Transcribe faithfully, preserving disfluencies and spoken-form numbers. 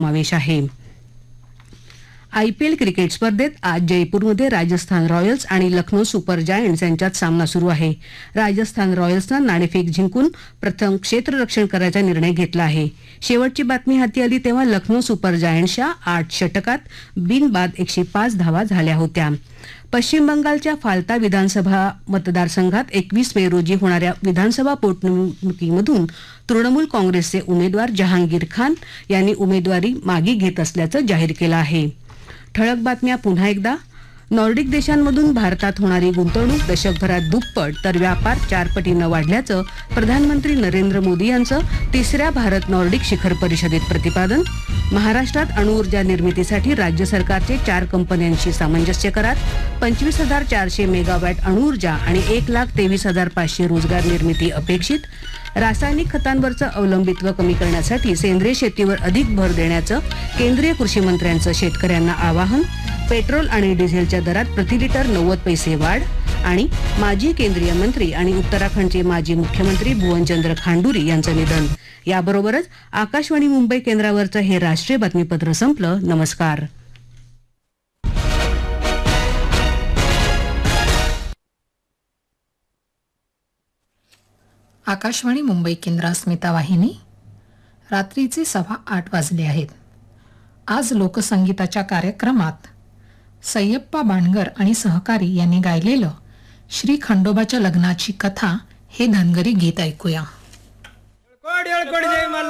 समावेश आहे. IPL cricket स्पर्धेत आज जयपूरमध्ये राजस्थान रॉयल्स आणि लखनौ सुपर जायंट्स यांच्यात सामना सुरू आहे. राजस्थान रॉयल्सनं नाणेफेक जिंकून प्रथम क्षेत्ररक्षण करायचा निर्णय घेतला आहे. शेवटची बातमी हाती आली तेव्हा लखनौ सुपर जायंट्सच्या आठ षटकात बिनबाद एकशे पाच धावा झाल्या होत्या. पश्चिम बंगालच्या फाल्ता विधानसभा मतदारसंघात एकवीस मे रोजी होणाऱ्या विधानसभा पोटनिवडणुकीमधून तृणमूल काँग्रेसचे उमेदवार जहांगीर खान यांनी उमेदवारी मागे घेत असल्याचं जाहीर केलं आहे. ठळक बातम्या पुन्हा एकदा. नॉर्डिक देशांमधून भारतात होणारी गुंतवणूक दशकभरात दुप्पट तर व्यापार चारपटीनं वाढल्याचं प्रधानमंत्री नरेंद्र मोदी यांचं तिसऱ्या भारत नॉर्डिक शिखर परिषदेत प्रतिपादन. महाराष्ट्रात अणुऊर्जा निर्मितीसाठी राज्य सरकारचे चार कंपन्यांशी सामंजस्य करार. पंचवीस हजार चारशे मेगावॅट अणुऊर्जा आणि एक लाख तेवीस हजार पाचशे रोजगार निर्मिती अपेक्षित. रासायनिक खतांवरचं अवलंबित्व कमी करण्यासाठी सेंद्रिय शेतीवर अधिक भर देण्याचं केंद्रीय कृषी मंत्र्यांचं शेतकऱ्यांना आवाहन. पेट्रोल आणि डिझेलच्या दरात प्रति लिटर नव्वद पैसे वाढ. आणि माजी केंद्रीय मंत्री आणि उत्तराखंडचे माजी मुख्यमंत्री भुवनचंद्र खांडुरी यांचं निधन. याबरोबरच आकाशवाणी मुंबई केंद्रावरचं हे राष्ट्रीय बातमीपत्र संपलं. नमस्कार. आकाशवाणी मुंबई केंद्र अस्मिता वाहिनी. रात्रीचे सव्वा आठ वाजले आहेत. आज लोकसंगीताच्या कार्यक्रमात सय्यप्पा बाणगर आणि सहकारी यांनी गायलेलं श्री खंडोबाच्या लग्नाची कथा हे धनगरी गीत ऐकूया.